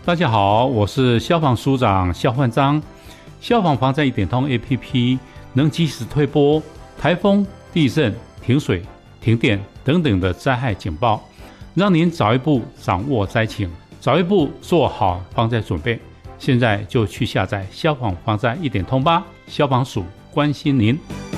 大家好，我是消防署长肖焕章。消防防灾一点通 APP 能及时推播台风、地震、停水、停电等等的灾害警报，让您早一步掌握灾情，早一步做好防灾准备。现在就去下载消防防灾一点通吧，消防署关心您。